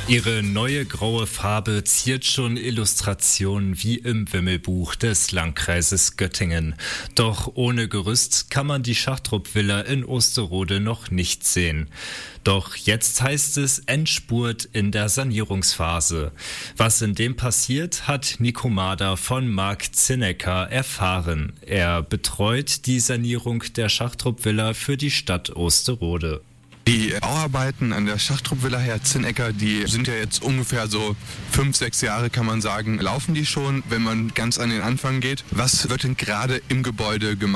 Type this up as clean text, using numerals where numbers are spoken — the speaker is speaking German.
Ihre neue graue Farbe ziert schon Illustrationen wie im Wimmelbuch des Landkreises Göttingen. Doch ohne Gerüst kann man die Schachtrup-Villa in Osterode noch nicht sehen. Doch jetzt heißt es Endspurt in der Sanierungsphase. Was in dem passiert, hat Nico Mader von Marc Zinnecker erfahren. Er betreut die Sanierung der Schachtrup-Villa für die Stadt Osterode. Die Bauarbeiten an der Schachtrup-Villa Herr Zinnecker, die sind ja jetzt ungefähr so 5-6 Jahre, kann man sagen, laufen die schon, wenn man ganz an den Anfang geht. Was wird denn gerade im Gebäude gemacht?